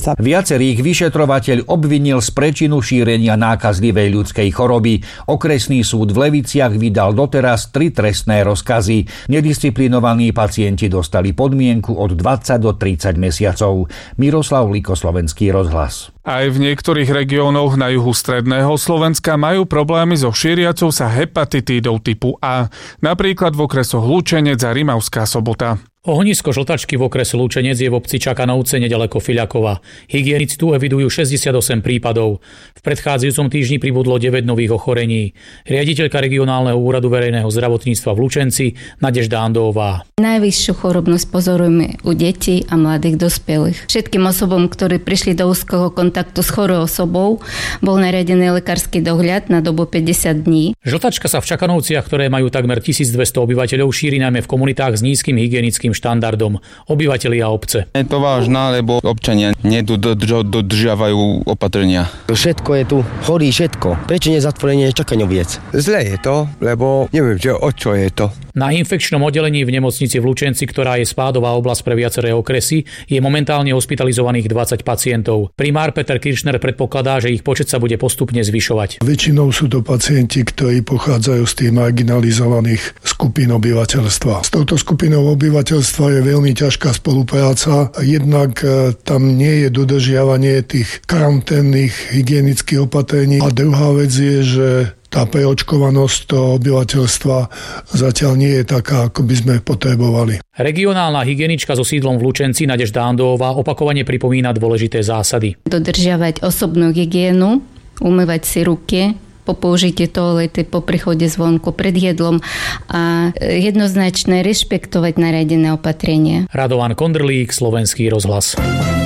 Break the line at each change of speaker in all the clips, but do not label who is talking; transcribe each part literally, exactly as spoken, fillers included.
sa.
Viacerých vyšetrovateľ obvinil z prečinu šírenia nákazlivej ľudskej choroby. Okresný súd v Leviciach vydal doteraz tri trestné rozkazy. Nedisciplinovaní pacienti dostali podmienku od dvadsať do tridsať mesiacov. Miroslav Liko, Slovenský rozhlas.
Aj v niektorých regiónoch na juhu stredného Slovenska majú problémy so šíriacou sa hepatitídou typu A, napríklad v okresoch Lučenec a Rimavská Sobota.
Ohnisko žltačky v okrese Lučenec je v obci Čakanovce nedaleko Fiľakova. Hygienici tu evidujú šesťdesiatosem prípadov. V predchádzajúcom týždni pribudlo deväť nových ochorení. Riaditeľka regionálneho úradu verejného zdravotníctva v Lučenci Nadežda Andová.
Najvyššiu chorobnosť pozorujeme u detí a mladých dospelých. Všetkým osobom, ktorí prišli do úzkeho kontaktu s chorou osobou, bol nariadený lekársky dohľad na dobu päťdesiat dní.
Žltačka sa v Čakanovciach, ktoré majú takmer tisícdvesto obyvateľov, šíri najmä v komunitách s nízkym hygienickým štandardom, obyvatelia obce.
Je to vážne, lebo občania nedodržiavajú opatrenia.
Všetko je tu, horí všetko. Prečo nezatvorenie Čakanoviec?
Zle je to, lebo neviem, že o čo je to.
Na infekčnom oddelení v nemocnici v Lučenci, ktorá je spádová oblasť pre viaceré okresy, je momentálne hospitalizovaných dvadsať pacientov. Primár Peter Kiršner predpokladá, že ich počet sa bude postupne zvyšovať.
Väčšinou sú to pacienti, ktorí pochádzajú z tých marginalizovaných skupín obyvateľstva. S touto skupinou obyvateľstva je veľmi ťažká spolupráca. Jednak tam nie je dodržiavanie tých karanténnych hygienických opatrení. A druhá vec je, že tá preočkovanosť toho obyvateľstva zatiaľ nie je taká, ako by sme potrebovali.
Regionálna hygienička so sídlom v Lučenci Nadežda Andová opakovane pripomína dôležité zásady.
Dodržiavať osobnú hygienu, umývať si ruky po použití toalety, po príchode zvonku, pred jedlom a jednoznačne rešpektovať nariadené opatrenia.
Radovan Kondrlík, Slovenský rozhlas.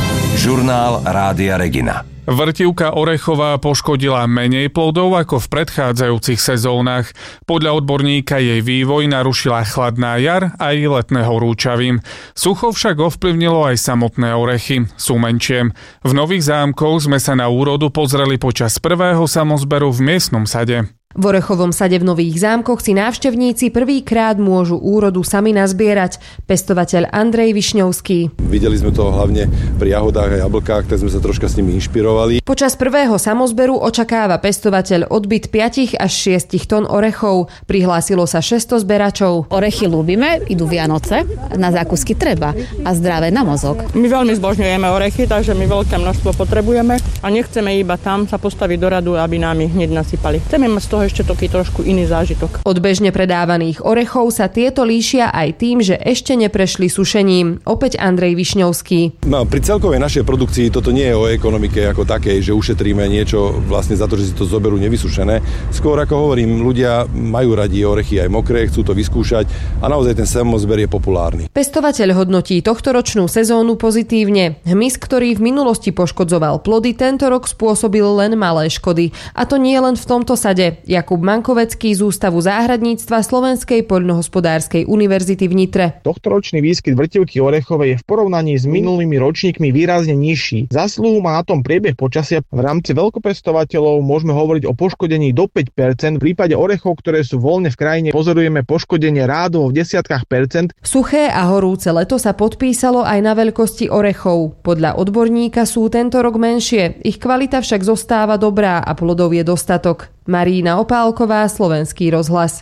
Žurnál Rádia Regina.
Vrtivka orechová poškodila menej plodov ako v predchádzajúcich sezónach. Podľa odborníka jej vývoj narušila chladná jar aj letné horúčavy. Sucho však ovplyvnilo aj samotné orechy. Sú menšie. V Nových Zámkoch sme sa na úrodu pozreli počas prvého samozberu v miestnom sade.
V orechovom sade v Nových Zámkoch si návštevníci prvýkrát môžu úrodu sami nazbierať. Pestovateľ Andrej Višňovský.
Videli sme to hlavne pri jahodách a jablkách, tak sme sa troška s nimi inšpirovali.
Počas prvého samozberu očakáva pestovateľ odbyt päť až šesť tón orechov. Prihlásilo sa šesťsto zberačov.
Orechy ľúbime, idú Vianoce, na zákusky treba a zdravé na mozog.
My veľmi zbožňujeme orechy, takže my veľké množstvo potrebujeme a nechceme iba tam sa postaviť do radu, aby nám ich hneď nasypali. Chceme mať z toho ešte taký trošku iný zážitok.
Od bežne predávaných orechov sa tieto líšia aj tým, že ešte neprešli sušením. Opäť Andrej Višňovský.
No, pri celkovej našej produkcii toto nie je o ekonomike ako takej, že ušetríme niečo vlastne za to, že si to zoberú nevysušené. Skôr, ako hovorím, ľudia majú radi orechy aj mokré, chcú to vyskúšať a naozaj ten samozber je populárny.
Pestovateľ hodnotí tohtoročnú sezónu pozitívne. Hmyz, ktorý v minulosti poškodzoval plody, tento rok spôsobil len malé škody. A to nie len v tomto sade. Jakub Mankovecký z Ústavu záhradníctva Slovenskej poľnohospodárskej univerzity v Nitre.
Tohtoročný výskyt vrtivky orechovej je v porovnaní s minulými ročníkmi výrazne nižší. Zásluhu má na tom priebeh počasia. V rámci veľkopestovateľov môžeme hovoriť o poškodení do päť percent. V prípade orechov, ktoré sú voľne v krajine, pozorujeme poškodenie rádovo v desiatkách percent.
Suché a horúce leto sa podpísalo aj na veľkosti orechov. Podľa odborníka sú tento rok menšie. Ich kvalita však zostáva dobrá a plodov je dostatok. Marína Opálková, Slovenský rozhlas.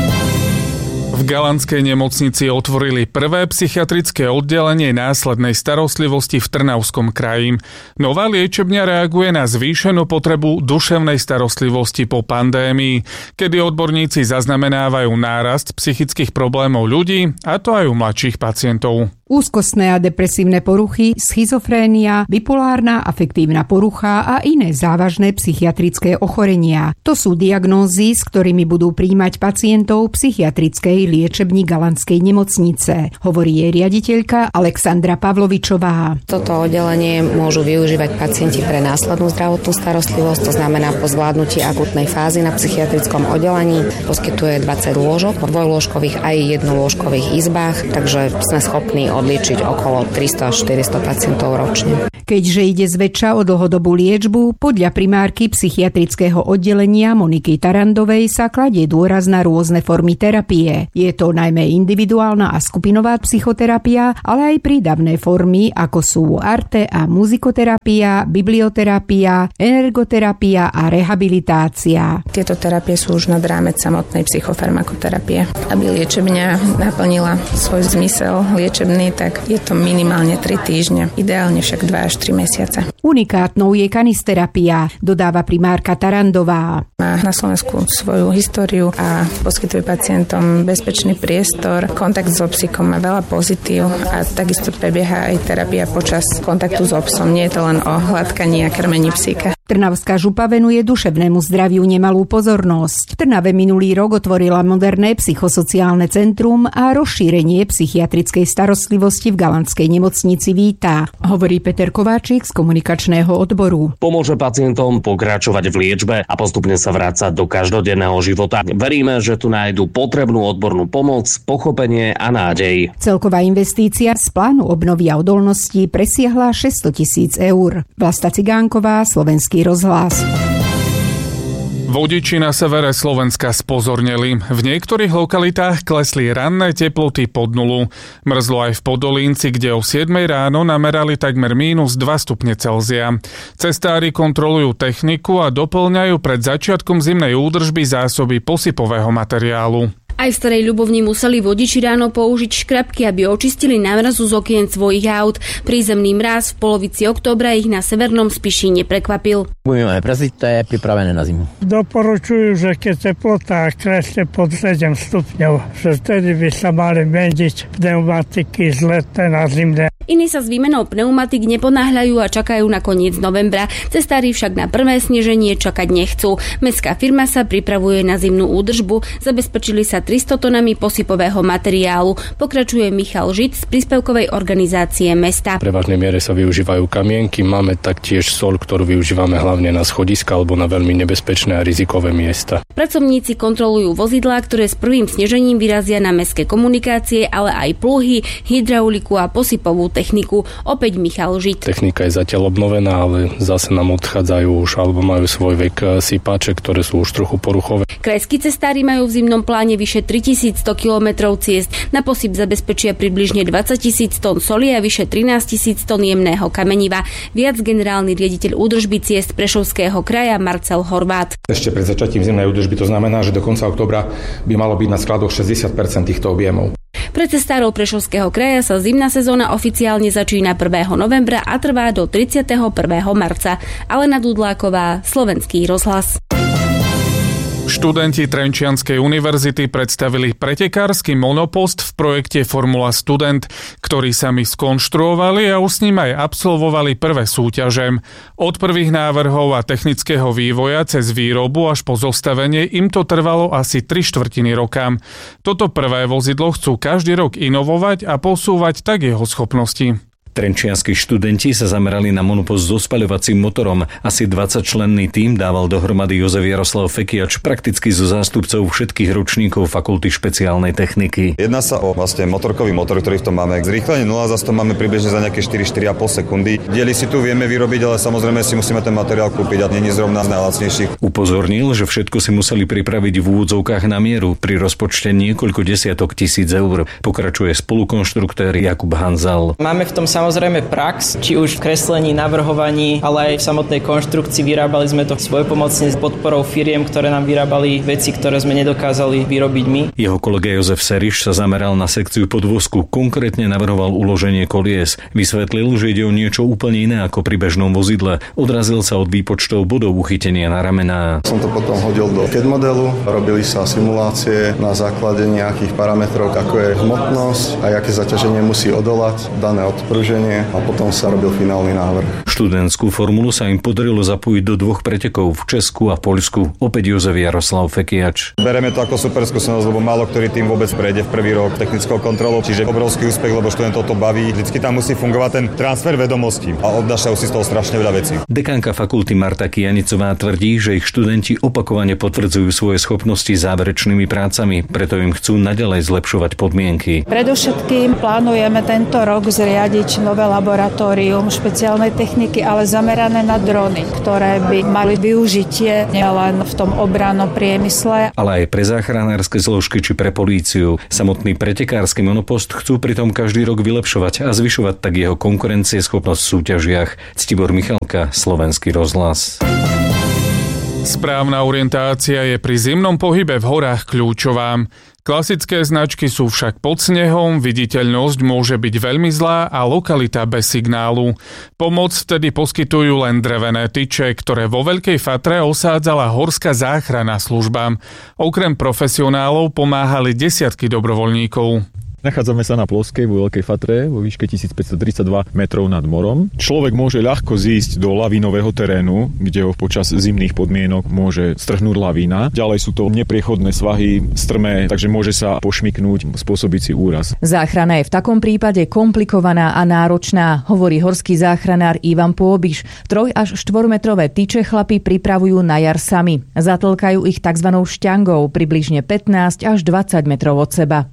V Galanskej nemocnici otvorili prvé psychiatrické oddelenie následnej starostlivosti v Trnavskom kraji. Nová liečebňa reaguje na zvýšenú potrebu duševnej starostlivosti po pandémii, kedy odborníci zaznamenávajú nárast psychických problémov ľudí, a to aj u mladších pacientov.
Úzkostné a depresívne poruchy, schizofrénia, bipolárna afektívna porucha a iné závažné psychiatrické ochorenia. To sú diagnózy, s ktorými budú prijímať pacientov psychiatrickej liečebni Galanskej nemocnice, hovorí jej riaditeľka Alexandra Pavlovičová.
Toto oddelenie môžu využívať pacienti pre následnú zdravotnú starostlivosť, to znamená po zvládnutí akútnej fázy na psychiatrickom oddelení. Poskytuje dvadsať lôžok, po dvojlôžkových aj jednolôžkových izbách, takže sme schopní odliečiť okolo tristo až štyristo pacientov ročne.
Keďže ide zväčša o dlhodobú liečbu, podľa primárky psychiatrického oddelenia Moniky Tarandovej sa kladie dôraz na rôzne formy terapie. Je to najmä individuálna a skupinová psychoterapia, ale aj prídavné formy, ako sú arte a muzikoterapia, biblioterapia, energoterapia a rehabilitácia.
Tieto terapie sú už nad rámec samotnej psychofarmakoterapie. Aby liečebňa naplnila svoj zmysel liečebný, tak je to minimálne tri týždne, ideálne však dva až tri mesiace.
Unikátnou je kanisterapia, dodáva primárka Tarandová.
Má na Slovensku svoju históriu a poskytuje pacientom bezpečný priestor. Kontakt so psíkom má veľa pozitív a takisto prebieha aj terapia počas kontaktu s obsom. Nie je to len o hladkaní a krmení psíka.
Trnavská župa venuje duševnému zdraviu nemalú pozornosť. V Trnave minulý rok otvorila moderné psychosociálne centrum a rozšírenie psychiatrickej starostlivosti v Galantskej nemocnici víta, hovorí Peter Kováčik z komunikačného odboru.
Pomôže pacientom pokračovať v liečbe a postupne sa vrácať do každodenného života. Veríme, že tu nájdu potrebnú odbornú pomoc, pochopenie a nádej.
Celková investícia z plánu obnovy a odolnosti presiahla šesťsto tisíc eur. Vlasta Cigánková, Slovenský rozhlas.
Vodiči na severe Slovenska spozorneli. V niektorých lokalitách klesli ranné teploty pod nulu. Mrzlo aj v Podolínci, kde o siedmej ráno namerali takmer mínus dva stupne Celzia. Cestári kontrolujú techniku a doplňajú pred začiatkom zimnej údržby zásoby posypového materiálu.
Aj v Starej Ľubovni museli vodiči ráno použiť škrabky, aby očistili námrazu z okien svojich aut. Prízemný mráz v polovici októbra ich na severnom Spiši neprekvapil.
Budeme prezité, pripravené na zimu.
Doporučujú, že keď teplota klesne pod sedem stupňov, že vtedy by sa mali meniť pneumatiky z letné na zimné.
Iní sa s výmenou pneumatik neponáhľajú a čakajú na koniec novembra. Cestári však na prvé sneženie čakať nechcú. Mestská firma sa pripravuje na zimnú údržbu. Zabezpečili sa tristo tonami posypového materiálu. Pokračuje Michal Žit z príspevkovej organizácie mesta.
V prevažnej miere sa využívajú kamienky. Máme taktiež soľ, ktorú využívame hlavne na schodiska alebo na veľmi nebezpečné a rizikové miesta.
Pracovníci kontrolujú vozidlá, ktoré s prvým snežením vyrazia na mestské komunikácie, ale aj pluhy, hydrauliku a posypovú techniku. Opäť Michal Žit.
Technika je zatiaľ obnovená, ale zase nám odchádzajú už alebo majú svoj vek sypáče, ktoré sú už trochu poruchové.
Krajskí cestári majú v zimnom pláne vyše tritisícsto kilometrov ciest. Na posyp zabezpečia približne dvadsaťtisíc tón soli a vyše trinásťtisíc tón jemného kameniva. Viac generálny riaditeľ údržby ciest Prešovského kraja Marcel Horvát.
Ešte pred začatím zimnej údržby to znamená, že do konca októbra by malo byť na skladoch šesťdesiat percent týchto objemov.
Pre cestárov Prešovského kraja sa zimná sezóna oficiálne začína prvého novembra a trvá do tridsiateho prvého marca. Alena Dudláková, Slovenský rozhlas.
Študenti Trenčianskej univerzity predstavili pretekársky monopost v projekte Formula Student, ktorý sami skonštruovali a už s ním aj absolvovali prvé súťaže. Od prvých návrhov a technického vývoja cez výrobu až po zostavenie im to trvalo asi tri štvrtiny roka. Toto prvé vozidlo chcú každý rok inovovať a posúvať tak jeho schopnosti.
Trenčianski študenti sa zamerali na monopost so spaľovacím motorom. Asi dvadsaťčlenný tím dával dohromady Jozef Jaroslav Fekiač prakticky zo zástupcov všetkých ročníkov fakulty špeciálnej techniky.
Jedná sa o vlastne motorkový motor, ktorý v tom máme. Zrýchlenie nula za sto máme približne za nejaké štyri až štyri a pol sekundy. Diely si tu vieme vyrobiť, ale samozrejme si musíme ten materiál kúpiť a nie je zrovna z najlacnejších.
Upozornil, že všetko si museli pripraviť v úvodzovkách na mieru pri rozpočte niekoľko desiatok tisíc eur. Pokračuje spolukonštruktér Jakub Hanzal.
Máme v tom samozrejme prax, či už v kreslení, navrhovaní, ale aj v samotnej konštrukcii. Vyrábali sme to svojpomocne s podporou firiem, ktoré nám vyrábali veci, ktoré sme nedokázali vyrobiť my.
Jeho kolega Jozef Seriš sa zameral na sekciu podvozku, konkrétne navrhoval uloženie kolies. Vysvetlil, že ide o niečo úplne iné ako pri bežnom vozidle. Odrazil sa od výpočtov bodov uchytenia na ramená.
Som to potom hodil do C A D modelu, robili sa simulácie na základe nejakých parametrov, ako je hmotnosť a aké zaťaženie musí odolať dané odpruženie. A potom sa robil finálny návrh.
Študentskú formulu sa im podarilo zapojiť do dvoch pretekov v Česku a Poľsku. Opäť Jozef Jaroslav Fekiač.
Bereme to ako super skúsenosť, lebo málo ktorý tým vôbec prejde v prvý rok technickou kontrolou, čiže obrovský úspech, lebo študentov to baví. Vždycky tam musí fungovať ten transfer vedomostí a odnášajú si z toho strašne veľa vecí.
Dekánka fakulty Marta Kijanicová tvrdí, že ich študenti opakovane potvrdzujú svoje schopnosti záverečnými prácami, preto im chcú naďalej zlepšovať podmienky.
Predovšetkým plánujeme tento rok zriadiť nové laboratórium špeciálnej techniky, ale zamerané na drony, ktoré by mali využitie nielen v tom obrannom priemysle,
ale aj pre záchranárske zložky či pre políciu. Samotný pretekársky monopost chcú pritom každý rok vylepšovať a zvyšovať tak jeho konkurencieschopnosť v súťažiach. Ctibor Michalka, Slovenský rozhlas.
Správna orientácia je pri zimnom pohybe v horách kľúčová. Klasické značky sú však pod snehom, viditeľnosť môže byť veľmi zlá a lokalita bez signálu. Pomoc vtedy poskytujú len drevené tyče, ktoré vo Veľkej Fatre osádzala Horská záchranná služba. Okrem profesionálov pomáhali desiatky dobrovoľníkov.
Nachádzame sa na ploskej vo Veľkej Fatre vo výške tisícpäťstotridsaťdva metrov nad morom. Človek môže ľahko zísť do lavínového terénu, kde ho počas zimných podmienok môže strhnúť lavína. Ďalej sú to nepriechodné svahy, strmé, takže môže sa pošmyknúť, spôsobiť si úraz.
Záchrana je v takom prípade komplikovaná a náročná, hovorí horský záchranár Ivan Pôbiš. Troj až štvormetrové tyče chlapi pripravujú na jar sami. Zatlkajú ich tzv. Šťangou, približne pätnásť až dvadsať metrov od seba.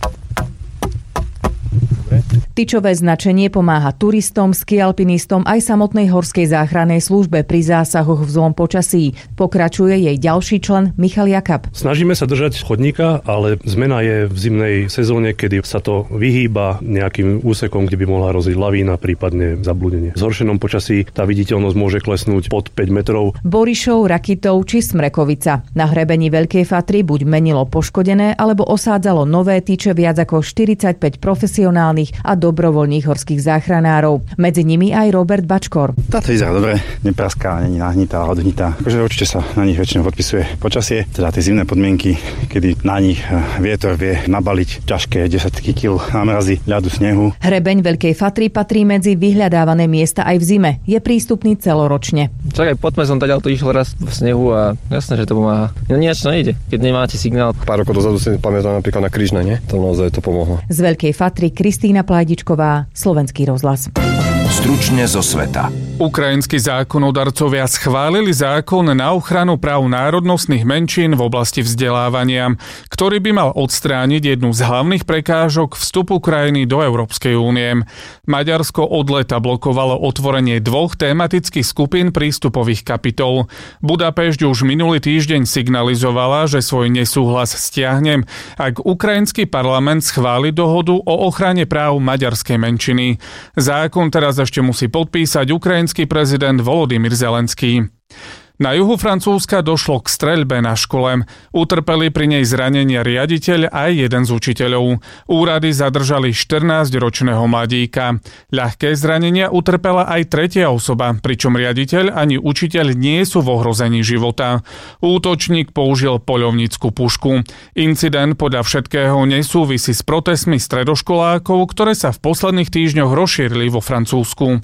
Tyčové značenie pomáha turistom, skialpinistom aj samotnej horskej záchrannej službe pri zásahoch v zlom počasí. Pokračuje jej ďalší člen Michal Jakab.
Snažíme sa držať chodníka, ale zmena je v zimnej sezóne, kedy sa to vyhýba nejakým úsekom, kde by mohla hroziť lavína, prípadne zabludenie. V zhoršenom počasí tá viditeľnosť môže klesnúť pod päť metrov.
Borišov, Rakitov či Smrekovica. Na hrebení Veľkej Fatry buď menilo poškodené, alebo osádzalo nové tyče viac ako štyridsaťpäť profesionálnych a dobrovoľných horských záchranárov. Medzi nimi aj Robert Bačkor.
Táto vyzerá dobre, nepraská, není nahnitá, odhnitá. Takže určite sa na nich väčšinou podpisuje počasie, teda tie zimné podmienky, kedy na nich vietor vie nabaliť ťažké desať kilogramov námrazy, ľadu, snehu.
Hrebeň Veľkej Fatry patrí medzi vyhľadávané miesta aj v zime. Je prístupný celoročne.
Čakaj, poďme, som taďal to išlo raz v snehu a jasné, že to pomáha. No nič to nejde, keď nemáte signál.
Pár rokov dozadu si pamätám napríklad na Križne, nie? To naozaj to pomohlo.
Z Veľkej Fatry Kristína Plajdičková, Slovenský rozhlas.
Stručne zo sveta.
Ukrajinskí zákonodarcovia schválili zákon na ochranu práv národnostných menšín v oblasti vzdelávania, ktorý by mal odstrániť jednu z hlavných prekážok vstupu krajiny do Európskej únie. Maďarsko od leta blokovalo otvorenie dvoch tematických skupín prístupových kapitol. Budapešť už minulý týždeň signalizovala, že svoj nesúhlas stiahne, ak ukrajinský parlament schváli dohodu o ochrane práv maďarskej menšiny. Zákon teraz ešte musí podpísať ukrajinský prezident Volodymyr Zelenský. Na juhu Francúzska došlo k streľbe na škole. Utrpeli pri nej zranenia riaditeľ aj jeden z učiteľov. Úrady zadržali štrnásťročného mladíka. Ľahké zranenia utrpela aj tretia osoba, pričom riaditeľ ani učiteľ nie sú v ohrození života. Útočník použil poľovnícku pušku. Incident podľa všetkého nesúvisí s protestmi stredoškolákov, ktoré sa v posledných týždňoch rozšírili vo Francúzsku.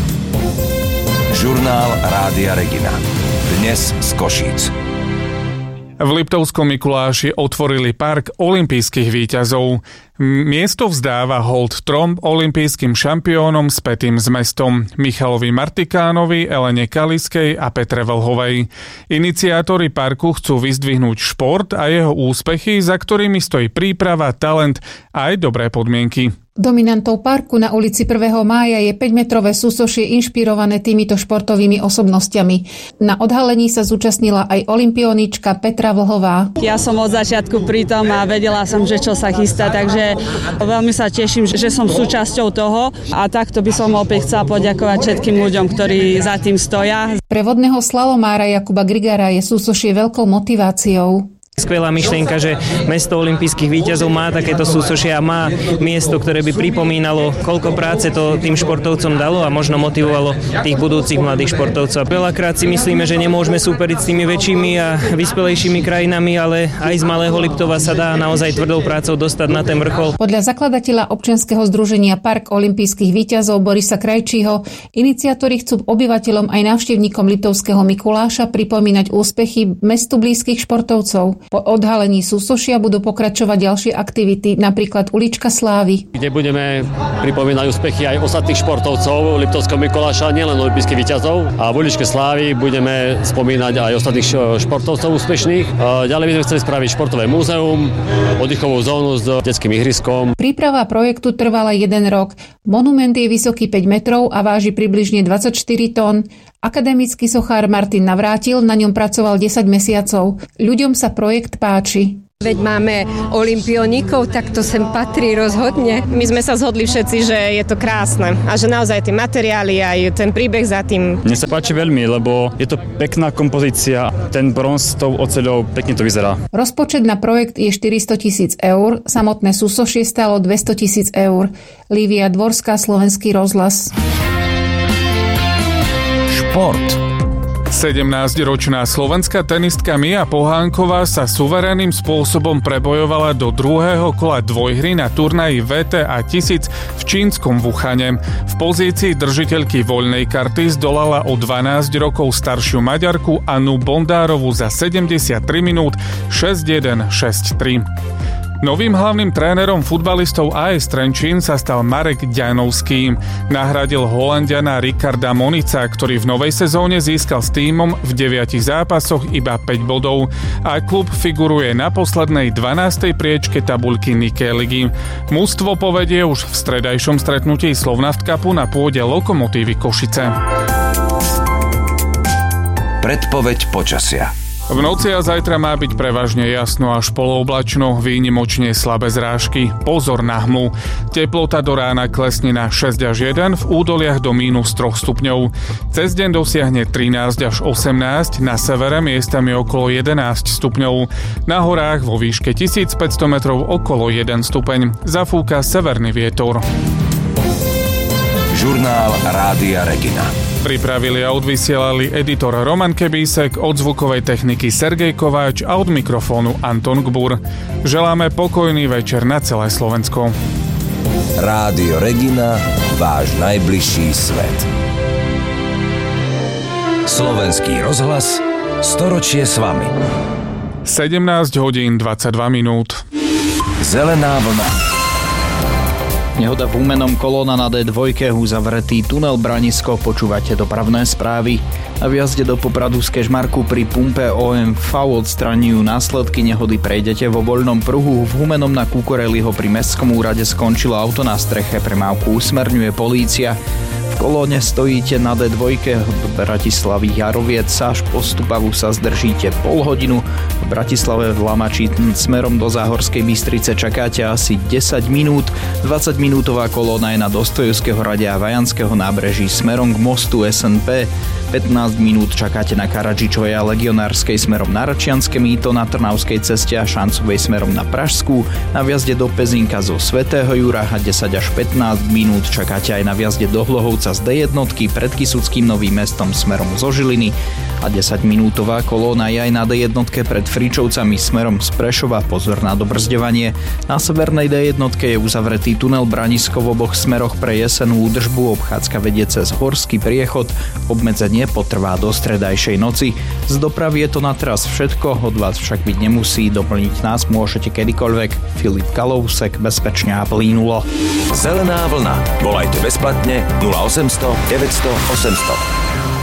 Žurnál Rádia Regina. Dnes z Košíc.
V Liptovskom Mikuláši otvorili park olympijských víťazov. Miesto vzdáva hold trom olympijským šampiónom spätým s mestom Michalovi Martikánovi, Elene Kaliskej a Petre Vlhovej. Iniciátori parku chcú vyzdvihnúť šport a jeho úspechy, za ktorými stojí príprava, talent a aj dobré podmienky.
Dominantou parku na ulici prvého mája je päťmetrové súsošie inšpirované týmito športovými osobnostiami. Na odhalení sa zúčastnila aj olympionička Petra Vlhová.
Ja som od začiatku pri tom a vedela som, že čo sa chystá, takže veľmi sa teším, že som súčasťou toho a takto by som opäť chcela poďakovať všetkým ľuďom, ktorí za tým stoja.
Pre vodného slalomára Jakuba Grigara je súsošie veľkou motiváciou.
Skvelá myšlienka, že mesto olympijských víťazov má takéto súsošie a má miesto, ktoré by pripomínalo, koľko práce to tým športovcom dalo a možno motivovalo tých budúcich mladých športovcov. Veľakrát si myslíme, že nemôžeme súperiť s tými väčšími a vyspelejšími krajinami, ale aj z Malého Liptova sa dá naozaj tvrdou prácou dostať na ten vrchol.
Podľa zakladateľa občianskeho združenia Park olympijských víťazov Borisa Krajčího iniciatóri chcú obyvateľom aj návštevníkom Liptovského Mikuláša pripomínať úspechy mestu blízkych športovcov. Po odhalení súsošia budú pokračovať ďalšie aktivity, napríklad Ulička slávy,
kde budeme pripomínať úspechy aj ostatných športovcov Liptovského Mikuláša, nielen olympijských víťazov. A v Uličke slávy budeme spomínať aj ostatných športovcov úspešných. Ďalej by sme chceli spraviť športové múzeum, oddychovú zónu s detským ihriskom.
Príprava projektu trvala jeden rok. Monument je vysoký päť metrov a váži približne dvadsaťštyri tón. Akademický sochár Martin Navrátil na ňom pracoval desať mesiacov. Ľuďom sa projekt páči.
Veď máme olympionikov, tak to sem patrí rozhodne.
My sme sa zhodli všetci, že je to krásne a že naozaj tie materiály aj ten príbeh za tým.
Mne sa páči veľmi, lebo je to pekná kompozícia. Ten bronz s tou oceľou pekne to vyzerá.
Rozpočet na projekt je štyristo tisíc eur, samotné súsošie stálo dvesto tisíc eur. Lívia Dvorská, Slovenský rozhlas.
Šport.
sedemnásťročná slovenská tenistka Mia Pohánková sa suverénnym spôsobom prebojovala do druhého kola dvojhry na turnaji vé té á tisíc v čínskom Wuhane. V pozícii držiteľky voľnej karty zdolala o dvanásť rokov staršiu Maďarku Anu Bondárovú za sedemdesiattri minút šesť jeden šesť tri. Novým hlavným trénerom futbalistov á es Trenčín sa stal Marek Ďanovský. Nahradil Holanďana Ricarda Monica, ktorý v novej sezóne získal s tímom v deviatich zápasoch iba päť bodov a klub figuruje na poslednej dvanástej priečke tabuľky Nike ligy. Mužstvo povedie už v stredajšom stretnutí Slovnaft Cupu na pôde Lokomotívy Košice.
Predpoveď počasia.
V noci a zajtra má byť prevažne jasno až polooblačno, výnimočne slabé zrážky. Pozor na hmlu. Teplota do rána klesne na šesť až jeden, v údoliach do mínus tri stupňov. Cez deň dosiahne trinásť až osemnásť, na severe miestami okolo jedenásť stupňov. Na horách vo výške tisícpäťsto metrov okolo jeden stupeň. Zafúka severný vietor.
Žurnál Rádia Regina.
Pripravili a odvysielali editor Roman Kebísek, od zvukovej techniky Sergej Kováč a od mikrofónu Anton Gbur. Želáme pokojný večer na celé Slovensko.
Rádio Regina, váš najbližší svet. Slovenský rozhlas, storočie s vami.
sedemnásť hodín dvadsaťdva minút.
Zelená vlna.
Nehoda v Humennom, kolóna na dé dva, uzavretý tunel Branisko, počúvate dopravné správy. Na vjazde do Popradu z Kežmarku pri pumpe ó em vé odstraňujú následky nehody, prejdete vo voľnom pruhu. V Humennom na Kukoreliho pri mestskom úrade skončilo auto na streche, premávku usmerňuje polícia. V kolóne stojíte na dé dva od Bratislavy Jaroviec až po Stupavu sa zdržíte pol hodinu. V Bratislave v Lamači smerom do Záhorskej Bystrice čakáte asi desať minút. dvadsaťminútová kolóna je na Dostojevského rade a Vajanského nábreží smerom k mostu es en pé. pätnásť minút čakáte na Karadžičovej a Legionárskej smerom na Račianske mýto, na Trnavskej ceste a Šancovej smerom na Pražskú, na vjazde do Pezinka zo Svätého Jura a desať až pätnásť minút čakáte aj na vjazde do Hlohovca z dé jednotky pred Kysuckým Novým Mestom smerom zo Žiliny a desaťminútová kolóna je aj na dé jednotke pred Fričovcami smerom z Prešova, pozor na dobrzdevanie. Na severnej dé jednotke je uzavretý tunel Branisko v oboch smeroch pre jesenú údržbu, obchádzka vedie cez Horský priechod, obmedzenie potrvá do stredajšej noci. Z dopravy je to na teraz všetko, od vás však byť nemusí, doplniť nás môžete kedykoľvek. Filip Kalousek, bezpečne a plínulo.
Zelená vlna. Volajte bezplatne nula osemsto deväťsto osemsto.